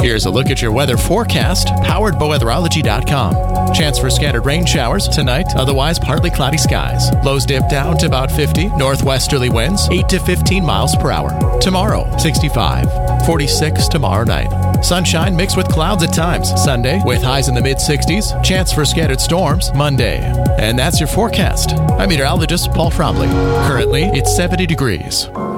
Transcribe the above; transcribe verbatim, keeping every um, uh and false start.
Here's a look at your weather forecast, powered by weatherology dot com. Chance for scattered rain showers tonight, otherwise partly cloudy skies. Lows dip down to about fifty, northwesterly winds eight to fifteen miles per hour. Tomorrow, sixty-five, forty-six tomorrow night. Sunshine mixed with clouds at times. Sunday, with highs in the mid sixties. Chance for scattered storms Monday. And that's your forecast. I'm meteorologist Paul Fromley. Currently, it's seventy degrees.